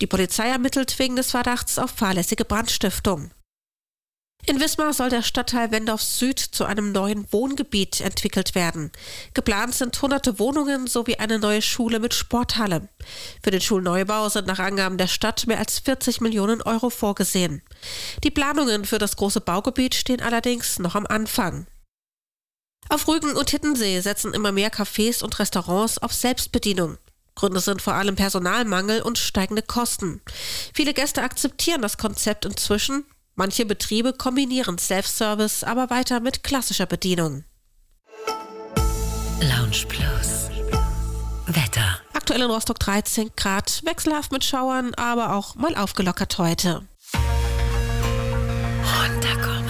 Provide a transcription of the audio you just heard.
Die Polizei ermittelt wegen des Verdachts auf fahrlässige Brandstiftung. In Wismar soll der Stadtteil Wendorf Süd zu einem neuen Wohngebiet entwickelt werden. Geplant sind hunderte Wohnungen sowie eine neue Schule mit Sporthalle. Für den Schulneubau sind nach Angaben der Stadt mehr als 40 Millionen Euro vorgesehen. Die Planungen für das große Baugebiet stehen allerdings noch am Anfang. Auf Rügen und Hiddensee setzen immer mehr Cafés und Restaurants auf Selbstbedienung. Gründe sind vor allem Personalmangel und steigende Kosten. Viele Gäste akzeptieren das Konzept inzwischen. Manche Betriebe kombinieren Self-Service aber weiter mit klassischer Bedienung. Lounge Plus. Wetter. Aktuell in Rostock 13 Grad, wechselhaft mit Schauern, aber auch mal aufgelockert heute. Runterkommen.